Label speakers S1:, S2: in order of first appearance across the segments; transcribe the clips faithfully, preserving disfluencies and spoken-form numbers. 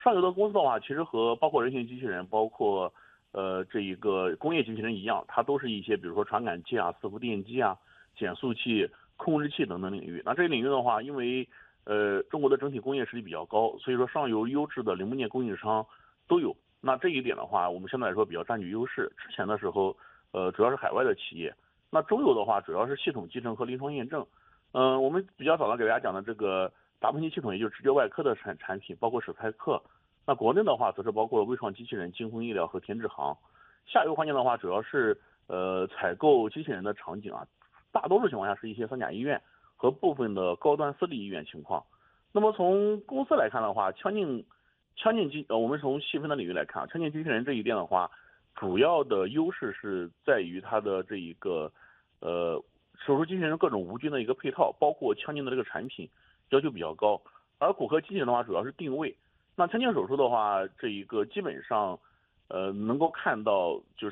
S1: 上游的公司的话，其实和包括人形机器人，包括呃这一个工业机器人一样，它都是一些比如说传感器啊、伺服电机啊、减速器、控制器等等领域。那这些领域的话，因为呃中国的整体工业实力比较高，所以说上游优质的零部件供应商都有。那这一点的话，我们相对来说比较占据优势。之前的时候，呃主要是海外的企业。那中游的话，主要是系统集成和临床验证。嗯、呃，我们比较早的给大家讲的这个达芬奇系统，也就是直觉外科的产产品，包括史派克。那国内的话，则是包括微创机器人、京风医疗和田志航。下游环境的话，主要是呃采购机器人的场景啊，大多数情况下是一些三甲医院和部分的高端私立医院情况。那么从公司来看的话，腔镜腔镜机呃，我们从细分的领域来看，腔镜机器人这一点的话，主要的优势是在于它的这一个呃手术机器人各种无菌的一个配套，包括腔镜的这个产品要求比较高。而骨科机器人的话，主要是定位。那腔镜手术的话，这一个基本上，呃，能够看到就是，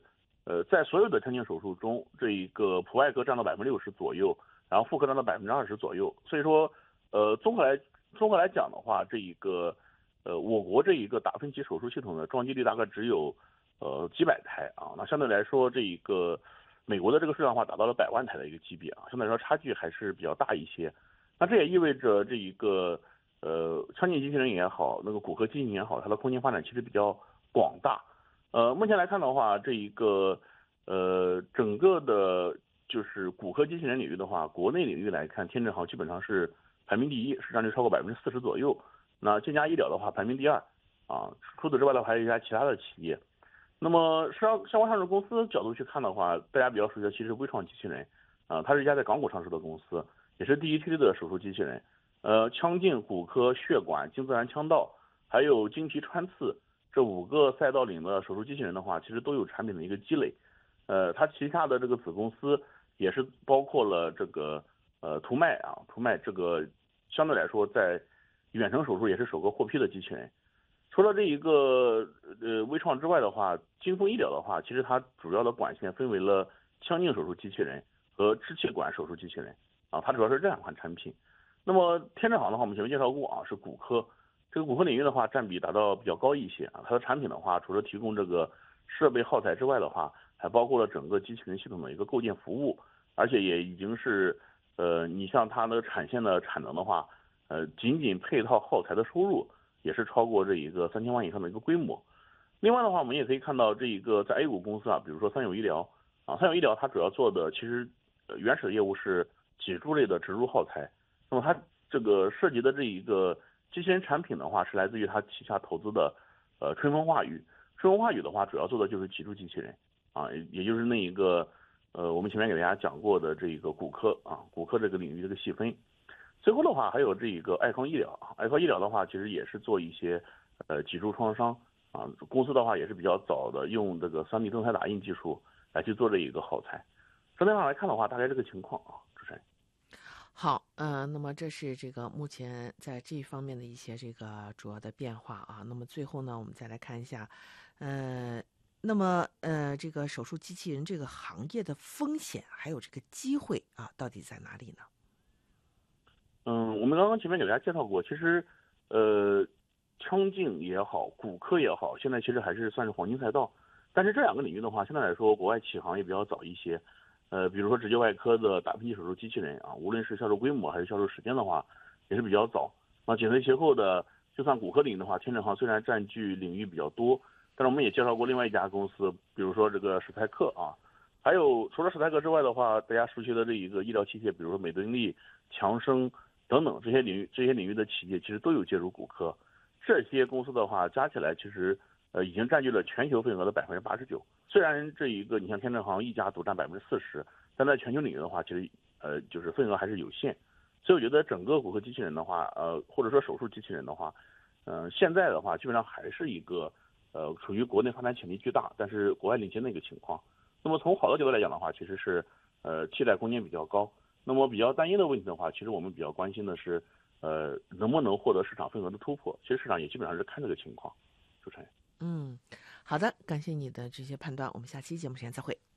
S1: 呃，在所有的腔镜手术中，这一个普外科占到百分之六十左右，然后妇科占到百分之二十左右。所以说，呃，综合来综合来讲的话，这一个，呃，我国这一个达芬奇手术系统的装机率大概只有，呃，几百台啊。那相对来说，这一个美国的这个数量化达到了百万台的一个级别啊，相对来说差距还是比较大一些。那这也意味着这一个。呃，腔镜机器人也好，那个骨科机器人也好，它的空间发展其实比较广大。呃，目前来看的话，这一个呃整个的，就是骨科机器人领域的话，国内领域来看，天正行基本上是排名第一，市占率超过百分之四十左右。那健佳医疗的话排名第二，啊，除此之外的话还有一家其他的企业。那么上相关上市公司角度去看的话，大家比较熟悉的其实微创机器人，啊，它是一家在港股上市的公司，也是第一梯队的手术机器人。呃，腔镜、骨科、血管、经自然腔道，还有经皮穿刺这五个赛道里的手术机器人的话，其实都有产品的一个积累。呃，它旗下的这个子公司也是包括了这个呃图脉啊，图脉这个相对来说在远程手术也是首个获批的机器人。除了这一个呃微创之外的话，京风医疗的话，其实它主要的管线分为了腔镜手术机器人和支气管手术机器人啊，它主要是这两款产品。那么天正行的话，我们前面介绍过啊，是骨科，这个骨科领域的话占比达到比较高一些啊。它的产品的话，除了提供这个设备耗材之外的话，还包括了整个机器人系统的一个构建服务，而且也已经是呃，你像它的产线的产能的话，呃，仅仅配套耗材的收入也是超过这一个三千万以上的一个规模。另外的话，我们也可以看到这一个在 A 股公司啊，比如说三友医疗啊，三友医疗它主要做的其实呃原始的业务是脊柱类的植入耗材。那么它这个涉及的这一个机器人产品的话，是来自于它旗下投资的呃春风化宇。春风化宇的话，主要做的就是脊柱机器人啊，也就是那一个呃我们前面给大家讲过的这一个骨科啊，骨科这个领域这个细分。最后的话，还有这一个爱康医疗，爱康医疗的话，其实也是做一些呃脊柱创伤啊，公司的话也是比较早的用这个 三 D 动态打印技术来去做这一个耗材。整体上来看的话，大概这个情况啊，主持人。
S2: 好，呃，那么这是这个目前在这一方面的一些这个主要的变化啊。那么最后呢，我们再来看一下，呃，那么呃，这个手术机器人这个行业的风险还有这个机会啊，到底在哪里呢？
S1: 嗯，我们刚刚前面给大家介绍过，其实，呃，腔镜也好，骨科也好，现在其实还是算是黄金赛道。但是这两个领域的话，相对来说，国外起航也比较早一些。呃，比如说直接外科的达芬奇手术机器人啊，无论是销售规模还是销售时间的话，也是比较早。那紧随其后的，就算骨科领域的话，天正行虽然占据领域比较多，但是我们也介绍过另外一家公司，比如说这个史派克啊，还有除了史派克之外的话，大家熟悉的这一个医疗器械，比如说美敦力、强生。等等这些领域这些领域的企业其实都有介入骨科，这些公司的话加起来其实呃已经占据了全球份额的百分之八十九。虽然这一个你像天正行一家独占百分之四十，但在全球领域的话，其实呃就是份额还是有限。所以我觉得整个骨科机器人的话，呃或者说手术机器人的话，嗯、呃、现在的话基本上还是一个呃处于国内发展潜力巨大，但是国外领先的一个情况。那么从好的角度来讲的话，其实是呃期待空间比较高。那么比较担忧的问题的话，其实我们比较关心的是，呃，能不能获得市场份额的突破？其实市场也基本上是看这个情况。主持人。
S2: 嗯，好的，感谢你的这些判断，我们下期节目时间再会。